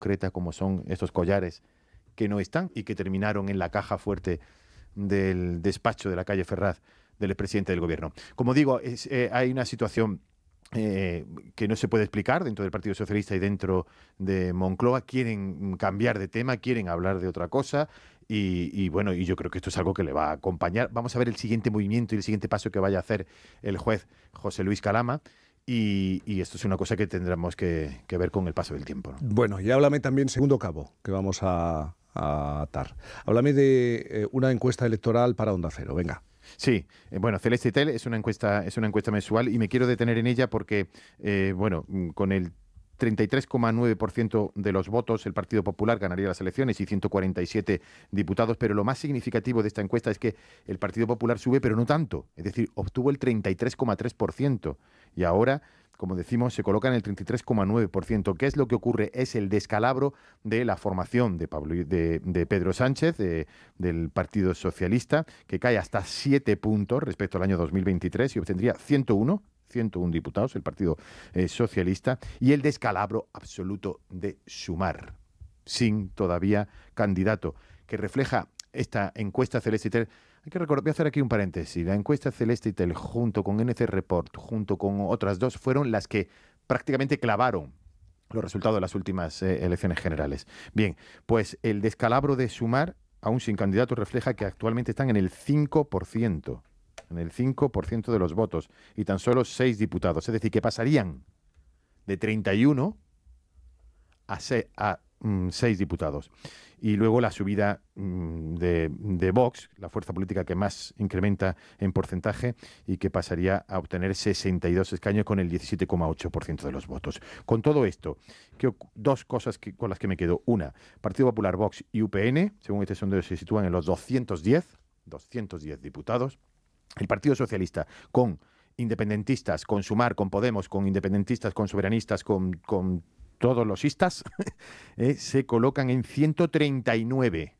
concreta como son estos collares que no están y que terminaron en la caja fuerte del despacho de la calle Ferraz del presidente del gobierno. Como digo, hay una situación que no se puede explicar dentro del Partido Socialista y dentro de Moncloa. Quieren cambiar de tema, quieren hablar de otra cosa y bueno, y yo creo que esto es algo que le va a acompañar. Vamos a ver el siguiente movimiento y el siguiente paso que vaya a hacer el juez José Luis Calama. Y esto es una cosa que tendremos que ver con el paso del tiempo, ¿no? Bueno, y háblame también, segundo cabo, que vamos a atar. Háblame de una encuesta electoral para Onda Cero, venga. Sí, bueno, Celeste Tel es una encuesta mensual y me quiero detener en ella porque, bueno, con el 33,9% de los votos el Partido Popular ganaría las elecciones y 147 diputados, pero lo más significativo de esta encuesta es que el Partido Popular sube, pero no tanto, es decir, obtuvo el 33,3% y ahora, como decimos, se coloca en el 33,9%. ¿Qué es lo que ocurre? Es el descalabro de la formación de Pedro Sánchez, del Partido Socialista, que cae hasta 7 puntos respecto al año 2023 y obtendría 101 diputados, el Partido Socialista, y el descalabro absoluto de Sumar, sin todavía candidato, que refleja esta encuesta Celeste Tel. Hay que recordar, voy a hacer aquí un paréntesis. La encuesta Celeste Tel, junto con NC Report, junto con otras dos, fueron las que prácticamente clavaron los resultados de las últimas elecciones generales. Bien, pues el descalabro de Sumar, aún sin candidato, refleja que actualmente están en el 5%. En el 5% de los votos y tan solo 6 diputados. Es decir, que pasarían de 31 a 6 diputados. Y luego la subida de Vox, la fuerza política que más incrementa en porcentaje y que pasaría a obtener 62 escaños con el 17,8% de los votos. Con todo esto, dos cosas con las que me quedo. Una, Partido Popular, Vox y UPN, según este sondeo, se sitúan en los 210 diputados. El Partido Socialista con independentistas, con Sumar, con Podemos, con independentistas, con soberanistas, con todos los istas, se colocan en 139.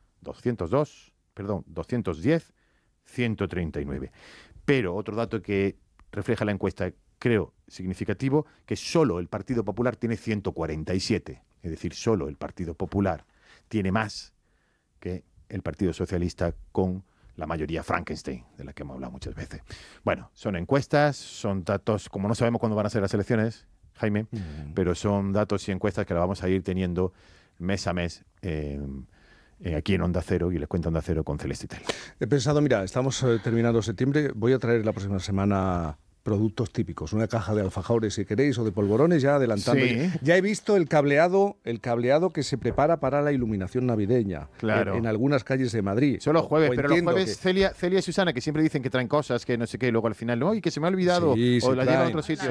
210, 139. Pero otro dato que refleja la encuesta, creo, significativo, que solo el Partido Popular tiene 147. Es decir, solo el Partido Popular tiene más que el Partido Socialista con la mayoría Frankenstein, de la que hemos hablado muchas veces. Bueno, son encuestas, son datos, como no sabemos cuándo van a ser las elecciones, Jaime, pero son datos y encuestas que las vamos a ir teniendo mes a mes aquí en Onda Cero, y les cuento Onda Cero con Celeste Tel. He pensado, mira, estamos terminando septiembre, voy a traer la próxima semana productos típicos, una caja de alfajores si queréis o de polvorones, ya adelantando. Sí. Ya he visto el cableado que se prepara para la iluminación navideña, claro, en algunas calles de Madrid. Solo los jueves, pero los jueves Celia y Susana, que siempre dicen que traen cosas, que no sé qué, y luego al final, no, y que se me ha olvidado, sí, o la traen, llevan a otro sitio.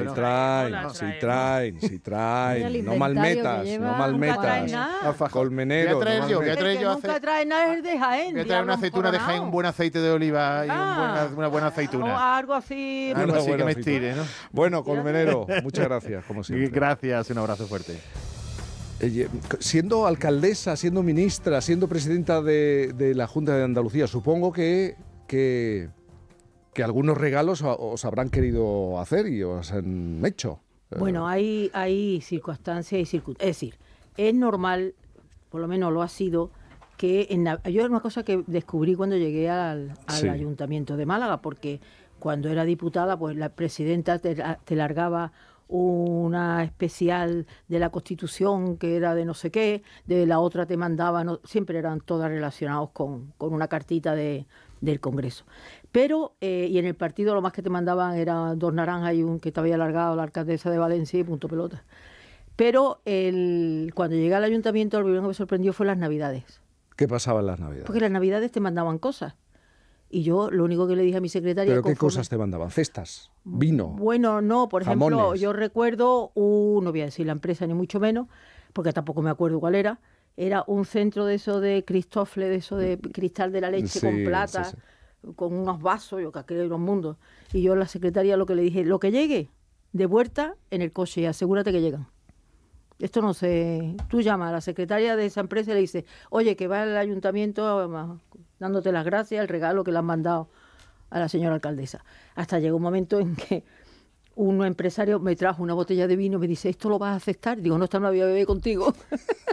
Sí traen. No malmetas. Colmenero. Voy a traer yo nunca trae nada es de Jaén. Voy a traer una aceituna de Jaén, un buen aceite de oliva y una buena aceituna. O algo así. Algo así que me estire, ¿no? Bueno, Colmenero, muchas gracias, como siempre. Gracias, un abrazo fuerte. Siendo alcaldesa, siendo ministra, siendo presidenta de la Junta de Andalucía, supongo que algunos regalos os habrán querido hacer y os han hecho. Bueno, hay circunstancias y circunstancias. Es decir, es normal, por lo menos lo ha sido, que yo era una cosa que descubrí cuando llegué al Ayuntamiento de Málaga, porque cuando era diputada, pues la presidenta te largaba una especial de la Constitución que era de no sé qué, de la otra te mandaba, siempre eran todas relacionados con una cartita del Congreso. Pero, y en el partido lo más que te mandaban era dos naranjas y un que te había largado la alcaldesa de Valencia y punto pelota. Pero cuando llegué al Ayuntamiento, lo primero que me sorprendió fue las Navidades. ¿Qué pasaba en las Navidades? Porque las Navidades te mandaban cosas. Y yo lo único que le dije a mi secretaria... ¿Pero qué cosas te mandaban? ¿Cestas? ¿Vino? Bueno, no, por jamones. Ejemplo, yo recuerdo, no voy a decir la empresa ni mucho menos, porque tampoco me acuerdo cuál era un centro de eso de Cristófle, de eso de cristal de la leche con plata, con unos vasos, yo que aquello era un mundo. Y yo a la secretaria lo que le dije, lo que llegue, de vuelta en el coche y asegúrate que llegan. Esto no sé, tú llamas a la secretaria de esa empresa y le dices, oye, que va al ayuntamiento dándote las gracias, el regalo que le han mandado a la señora alcaldesa. Hasta llegó un momento en que un empresario me trajo una botella de vino y me dice, ¿esto lo vas a aceptar? Digo, no, esta no la voy a beber contigo.